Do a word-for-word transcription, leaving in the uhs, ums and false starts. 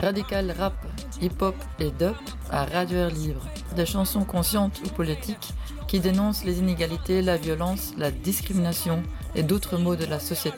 radical rap, hip-hop et dub à Radio Air Libre. Des chansons conscientes ou politiques qui dénoncent les inégalités, la violence, la discrimination et d'autres maux de la société.